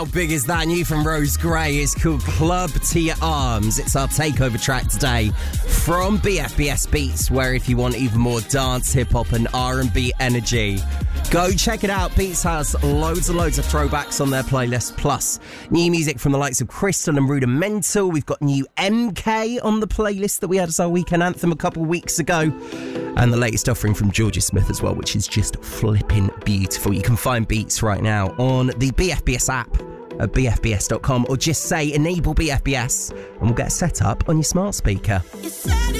How big is that? New from Rose Gray. It's called Club to Your Arms. It's our takeover track today from BFBS Beats, where if you want even more dance, hip-hop and R&B energy, go check it out. Beats has loads and loads of throwbacks on their playlist, plus new music from the likes of Crystal and Rudimental. We've got new MK on the playlist that we had as our weekend anthem a couple of weeks ago, and the latest offering from Georgia Smith as well, which is just flipping beautiful. You can find Beats right now on the BFBS app at bfbs.com, or just say enable BFBS and we'll get set up on your smart speaker.